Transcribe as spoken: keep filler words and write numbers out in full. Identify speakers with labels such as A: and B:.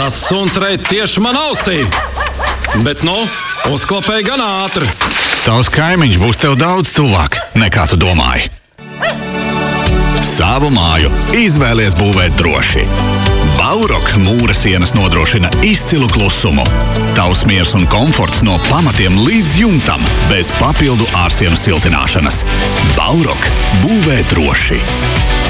A: Tas suns reit tieši man ausī. Bet, nu, uzklapēja gan ātri.
B: Tavs kaimiņš būs tev daudz tuvāk, nekā tu domāji. Savu māju izvēlies būvēt droši. Baurok mūra sienas nodrošina izcilu klusumu. Tavs miers un komforts no pamatiem līdz jumtam, bez papildu ārsienu siltināšanas. Baurok būvē droši.